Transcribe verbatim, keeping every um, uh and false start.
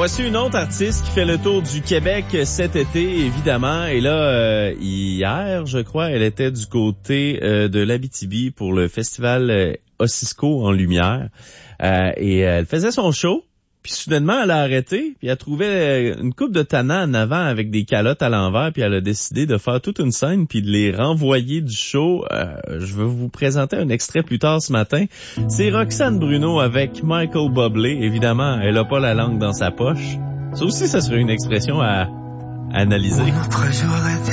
voici une autre artiste qui fait le tour du Québec cet été, évidemment. Et là, euh, hier, je crois, elle était du côté euh, de l'Abitibi pour le festival euh, Ossisco en lumière. Euh, et elle faisait son show. Puis soudainement, elle a arrêté, puis elle trouvait une coupe de tannants en avant avec des calottes à l'envers, puis elle a décidé de faire toute une scène puis de les renvoyer du show. Euh, je vais vous présenter un extrait plus tard ce matin. C'est Roxane Bruno avec Michael Bublé. Évidemment, elle a pas la langue dans sa poche. Ça aussi, ça serait une expression à analyser.